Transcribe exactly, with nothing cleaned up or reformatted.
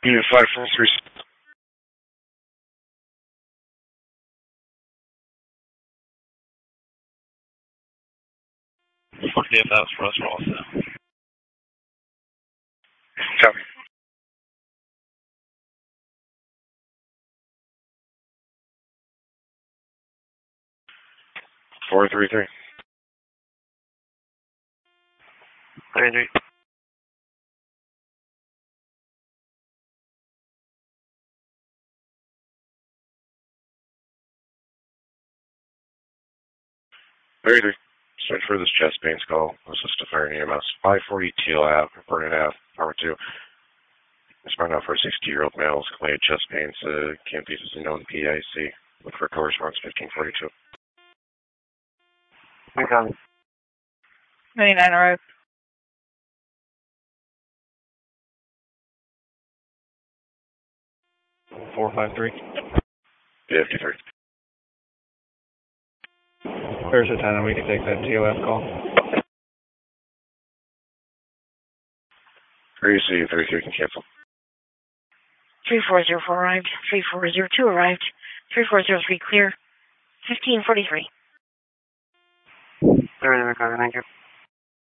Unit five four three. Okay, if that was for us, we're all set. Copy. Four three three. Three three. Three three. Search for this chest pains call. Assist to fire E M S. five forty Teal Ave, Vernon Ave, Power two. Respond out for a sixty-year-old male with clade chest pains. Uh, can't be a known P I C. Look for call response fifteen forty-two. I got it. ninety-nine arrived. Four five three. fifty-three. There's a ten, and we can take that T O F call. three C three three can cancel. three four zero four arrived. three four zero two arrived. three four zero three clear. fifteen forty-three. There, there, thank you.